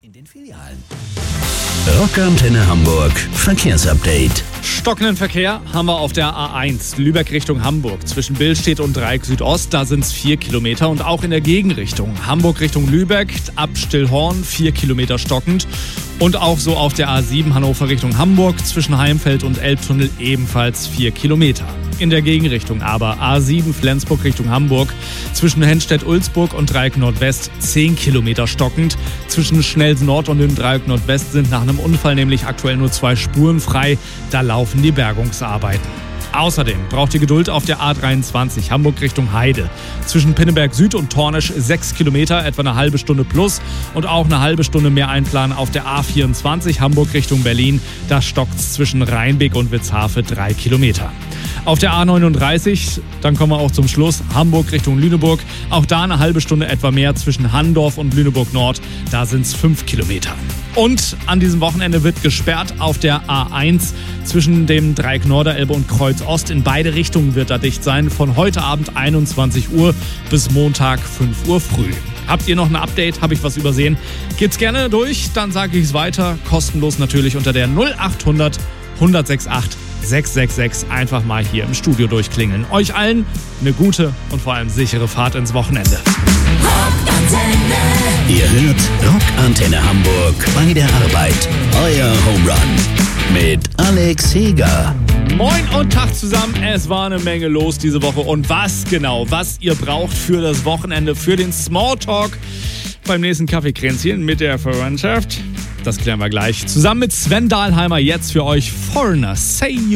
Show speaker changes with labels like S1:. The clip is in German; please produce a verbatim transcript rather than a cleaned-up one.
S1: in den Filialen. Rockantenne Hamburg Verkehrsupdate.
S2: Stockenden Verkehr haben wir auf der A eins, Lübeck Richtung Hamburg. Zwischen Billstedt und Dreieck Südost, da sind es vier Kilometer. Und auch in der Gegenrichtung, Hamburg Richtung Lübeck, ab Stillhorn, vier Kilometer stockend. Und auch so auf der A sieben Hannover Richtung Hamburg, zwischen Heimfeld und Elbtunnel ebenfalls vier Kilometer. In der Gegenrichtung aber A sieben Flensburg Richtung Hamburg, zwischen Hennstedt-Ulzburg und Dreieck Nordwest zehn Kilometer stockend. Zwischen Schnelsen Nord und dem Dreieck Nordwest sind nach einem Unfall nämlich aktuell nur zwei Spuren frei. Da laufen die Bergungsarbeiten. Außerdem braucht ihr Geduld auf der A dreiundzwanzig Hamburg Richtung Heide. Zwischen Pinneberg Süd und Tornisch sechs Kilometer, etwa eine halbe Stunde plus. Und auch eine halbe Stunde mehr einplanen auf der A vierundzwanzig Hamburg Richtung Berlin. Da stockt's zwischen Rheinbeck und Witzhafe drei Kilometer. Auf der A neununddreißig, dann kommen wir auch zum Schluss, Hamburg Richtung Lüneburg. Auch da eine halbe Stunde etwa mehr zwischen Handorf und Lüneburg Nord. Da sind es fünf Kilometer. Und an diesem Wochenende wird gesperrt auf der A eins zwischen dem Dreieck Norderelbe und Kreuz Ost. In beide Richtungen wird da dicht sein. Von heute Abend einundzwanzig Uhr bis Montag fünf Uhr früh. Habt ihr noch ein Update? Habe ich was übersehen? Geht's gerne durch, dann sage ich es weiter. Kostenlos natürlich unter der null achthundert hundertsechsundachtzig sechs sechs sechs. Einfach mal hier im Studio durchklingeln. Euch allen eine gute und vor allem sichere Fahrt ins Wochenende.
S1: Ihr hört Rockantenne Hamburg bei der Arbeit. Euer Home Run mit Alex Heger.
S2: Moin und Tag zusammen. Es war eine Menge los diese Woche. Und was genau, was ihr braucht für das Wochenende, für den Smalltalk beim nächsten Kaffeekränzchen mit der Verwandtschaft, das klären wir gleich. Zusammen mit Sven Dahlheimer jetzt für euch Foreigner, Say You.